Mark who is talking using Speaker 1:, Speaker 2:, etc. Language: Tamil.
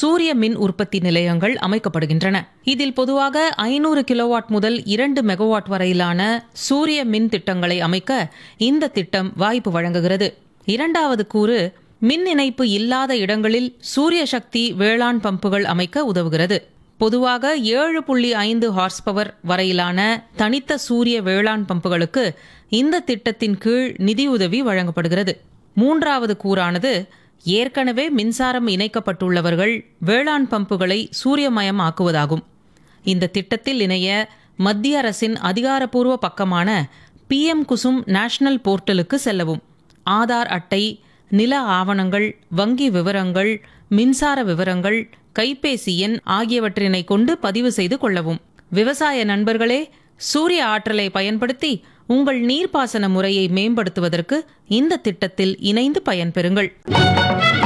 Speaker 1: சூரிய மின் உற்பத்தி நிலையங்கள் அமைக்கப்படுகின்றன. இதில் பொதுவாக 500 கிலோவாட் முதல் 2 மெகாவாட் வரையிலான சூரிய மின் திட்டங்களை அமைக்க இந்த திட்டம் வாய்ப்பு வழங்குகிறது. இரண்டாவது கூறு மின் இணைப்பு இல்லாத இடங்களில் சூரிய சக்தி வேளாண் பம்புகள் அமைக்க உதவுகிறது. பொதுவாக 7.5 ஹார்ஸ் பவர் வரையிலான தனித்த சூரிய வேளாண் பம்புகளுக்கு இந்த திட்டத்தின் கீழ் நிதியுதவி வழங்கப்படுகிறது. மூன்றாவது கூறானது ஏற்கனவே மின்சாரம் இணைக்கப்பட்டுள்ளவர்கள் வேளாண் பம்புகளை சூரியமயம் ஆக்குவதாகும். இந்த திட்டத்தில் இணைய மத்திய அரசின் அதிகாரப்பூர்வ பக்கமான PM குசும் நேஷனல் போர்ட்டலுக்கு செல்லவும். ஆதார் அட்டை, நில ஆவணங்கள், வங்கி விவரங்கள், மின்சார விவரங்கள், கைபேசி எண் ஆகியவற்றினை கொண்டு பதிவு செய்து கொள்ளவும். விவசாய நண்பர்களே, சூரிய ஆற்றலை பயன்படுத்தி உங்கள் நீர்ப்பாசன முறையை மேம்படுத்துவதற்கு இந்த திட்டத்தில் இணைந்து பயன்பெறுங்கள்.